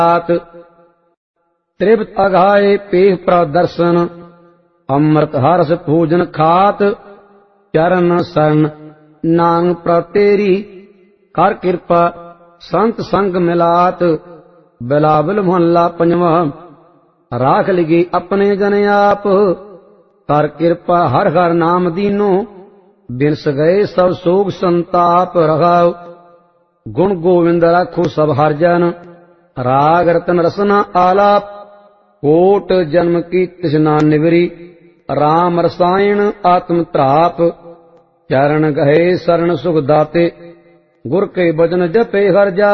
ਤ੍ਰਿਪਤ ਅਗਾਏ ਪੇਹ ਪ੍ਰਦਰਸ਼ਨ, ਅੰਮ੍ਰਿਤ ਹਰਸ ਭੋਜਨ ਖਾਤ। ਚਰਨ ਸਰਨ ਨਾਨਕ ਪ੍ਰਤੇਰੀ, ਕਰ ਕਿਰਪਾ ਸੰਤ ਸੰਗ ਮਿਲਾਤ। ਬਿਲਾਵਲ ਮੁਹੱਲਾ ਪੰਜਵਾਂ। ਰਾਖ ਲਗੇ ਆਪਣੇ ਜਨ ਆਪ, ਕਰ ਕਿਰਪਾ ਹਰ ਹਰ ਨਾਮ ਦੀਨੋ। ਬਿਨਸ ਗਏ ਸਭ ਸੋਗ ਸੰਤਾਪ ਰਹਾਉ, ਗੁਣ ਗੋਵਿੰਦ ਰਾਖੋ ਸਭ ਹਰ ਜਨ। ਰਾਗ ਰਤਨ ਰਸਨਾ ਆਲਾਪ, ਕੋਟ ਜਨਮ ਕੀ ਤ੍ਰਿਸ਼ਨਾ ਨਿਵਰੀ। ਰਾਮ ਰਸਾਇਣ ਆਤਮ ਧਰਾਪ, ਚਰਨ ਗਏ ਸਰਨ ਸੁਖ ਦਾਤੇ। ਗੁਰ ਕੇ ਬਚਨ ਜਪੇ ਹਰ ਜਾ